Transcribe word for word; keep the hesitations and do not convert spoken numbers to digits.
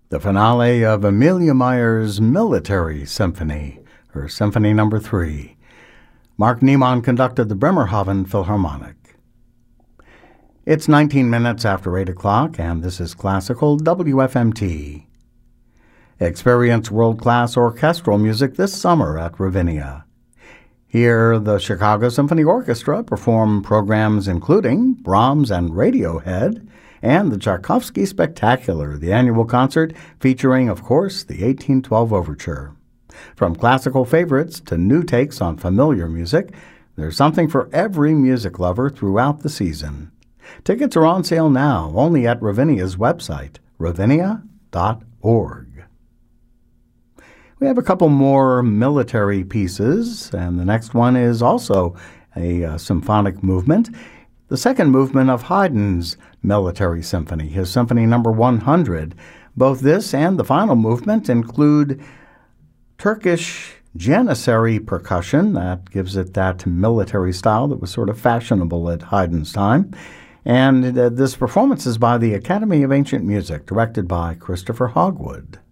the finale of Amelia Meyer's Military Symphony, her Symphony Number Three. Mark Niemann conducted the Bremerhaven Philharmonic. It's nineteen minutes after eight o'clock, and this is Classical W F M T. Experience world-class orchestral music this summer at Ravinia. Hear the Chicago Symphony Orchestra perform programs including Brahms and Radiohead, and the Tchaikovsky Spectacular, the annual concert featuring, of course, the eighteen twelve Overture. From classical favorites to new takes on familiar music, there's something for every music lover throughout the season. Tickets are on sale now, only at Ravinia's website, ravinia dot org. We have a couple more military pieces, and the next one is also a uh, symphonic movement. The second movement of Haydn's Military Symphony, his Symphony Number one hundred. Both this and the final movement include Turkish Janissary percussion that gives it that military style that was sort of fashionable at Haydn's time. And uh, this performance is by the Academy of Ancient Music, directed by Christopher Hogwood.